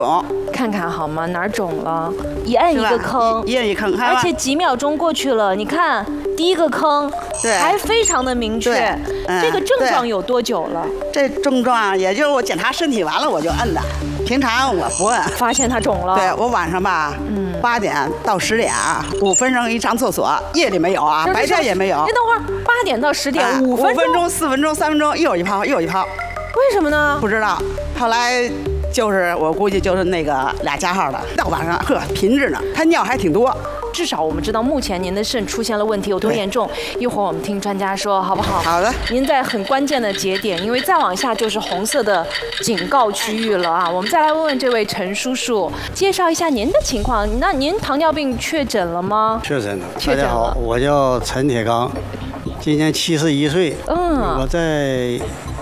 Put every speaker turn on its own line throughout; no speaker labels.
看看好吗？哪儿肿了？一按一个坑，
一按一坑，
而且几秒钟过去了，你看第一个坑，
对，
还非常的明确。这个症状有多久了？
这症状也就是我检查身体完了我就摁的，平常我不摁。
发现它肿了。
对，我晚上吧，8点到10点，5分钟一上厕所，夜里没有啊，白天也没有。
你等会儿，8点到10点，5分
钟、4分钟、3分钟，又一泡，又一泡。
为什么呢？
不知道。后来就是我估计就是那个俩加号的，到晚上频着呢，他尿还挺多。
至少我们知道目前您的肾出现了问题有多严重，一会儿我们听专家说好不好？
好的。
您在很关键的节点，因为再往下就是红色的警告区域了啊。我们再来问问这位陈叔叔，介绍一下您的情况。那您糖尿病确诊了吗？
确诊了。大家好，我叫陈铁刚，今年71岁。我在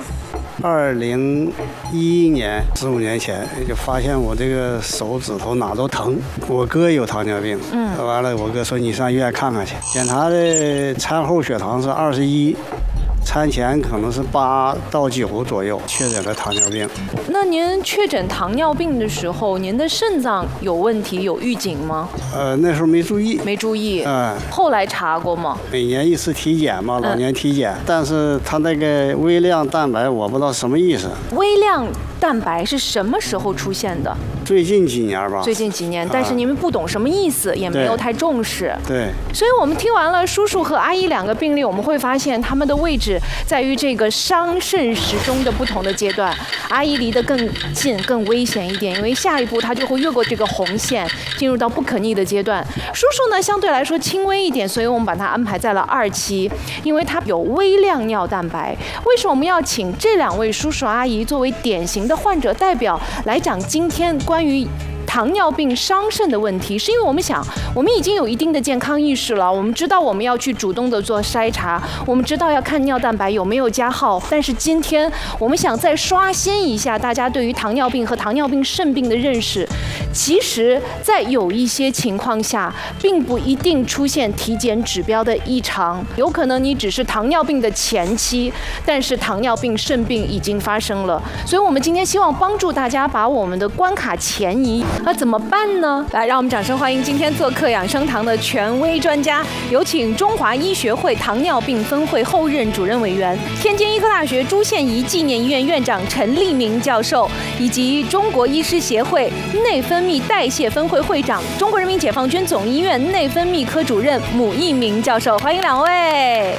2011年15年前就发现我这个手指头哪都疼。我哥有糖尿病，完了我哥说你上医院看看去，检查的餐后血糖是21，餐前可能是8到9左右，确诊了糖尿病。
那您确诊糖尿病的时候，您的肾脏有问题有预警吗？
那时候没注意。
没注意。后来查过吗？
每年一次体检嘛，老年体检，但是他那个微量蛋白我不知道什么意思。
微量蛋白是什么时候出现的？
最近几年吧。
最近几年，但是你们不懂什么意思，也没有太重视。
对。
所以我们听完了叔叔和阿姨2个病例，我们会发现他们的位置在于这个伤肾时钟的不同的阶段。阿姨离得更近、更危险一点，因为下一步她就会越过这个红线，进入到不可逆的阶段。叔叔呢，相对来说轻微一点，所以我们把它安排在了2期，因为他有微量尿蛋白。为什么我们要请这2位叔叔阿姨作为典型的患者代表来讲今天关于糖尿病伤肾的问题？是因为我们想，我们已经有一定的健康意识了，我们知道我们要去主动的做筛查，我们知道要看尿蛋白有没有加号，但是今天我们想再刷新一下大家对于糖尿病和糖尿病肾病的认识。其实在有一些情况下并不一定出现体检指标的异常，有可能你只是糖尿病的前期，但是糖尿病肾病已经发生了。所以我们今天希望帮助大家把我们的关卡前移。那怎么办呢？来，让我们掌声欢迎今天做客养生堂的权威专家，有请中华医学会糖尿病分会后任主任委员、天津医科大学朱宪仪纪念医院院长陈立明教授，以及中国医师协会内分泌代谢分会会长、中国人民解放军总医院内分泌科主任姆一鸣教授。欢迎2位。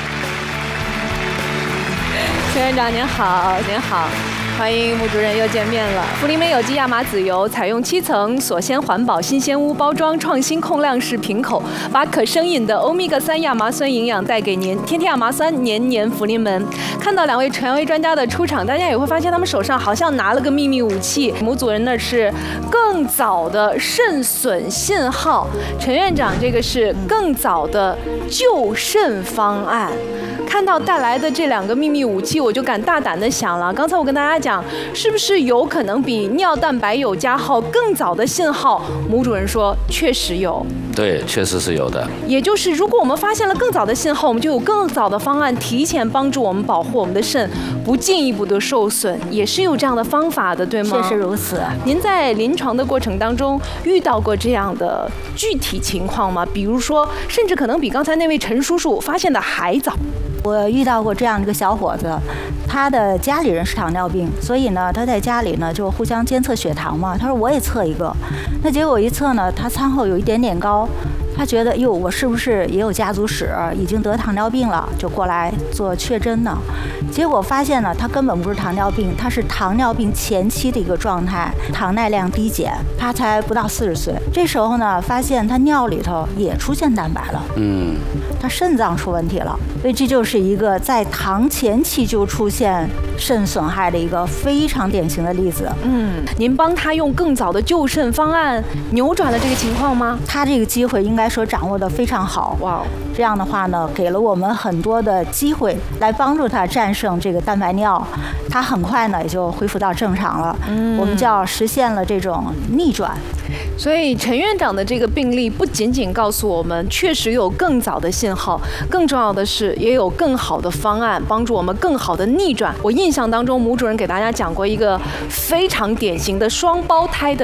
陈院长您好，您好。欢迎穆主任又见面了。福临门有机亚麻籽油采用7层锁鲜环保新鲜屋包装，创新控量式瓶口，把可生饮的欧米伽3亚麻酸营养带给您。天天亚麻酸，年年福临门。看到2位权威专家的出场，大家也会发现他们手上好像拿了个秘密武器。穆主任那是更早的肾损信号，陈院长这个是更早的救肾方案。看到带来的这2个秘密武器，我就敢大胆的想了。刚才我跟大家讲，是不是有可能比尿蛋白有加号更早的信号？穆主任说确实有。
对，确实是有的。
也就是如果我们发现了更早的信号，我们就有更早的方案，提前帮助我们保护我们的肾，不进一步的受损，也是有这样的方法的，对吗？
确实如此。
您在临床的过程当中遇到过这样的具体情况吗？比如说，甚至可能比刚才那位陈叔叔发现的还早。
我遇到过这样一个小伙子，他的家里人是糖尿病，所以呢，他在家里呢就互相监测血糖嘛。他说我也测一个，那结果一测呢，他餐后有一点点高，他觉得哟，我是不是也有家族史，已经得糖尿病了，就过来做确诊呢。结果发现呢，他根本不是糖尿病，他是糖尿病前期的一个状态，糖耐量低减，他才不到40岁。这时候呢，发现他尿里头也出现蛋白了，他肾脏出问题了，所以这就是一个在糖前期就出现肾损害的一个非常典型的例子。
您帮他用更早的救肾方案扭转了这个情况吗？
他这个机会应该该说掌握得非常好。
哇，
这样的话呢，给了我们很多的机会来帮助他战胜这个蛋白尿，他很快呢也就恢复到正常了。我们叫实现了这种逆转。
所以陈院长的这个病例不仅仅告诉我们确实有更早的信号，更重要的是也有更好的方案帮助我们更好的逆转。我印象当中，母主任给大家讲过一个非常典型的双胞胎的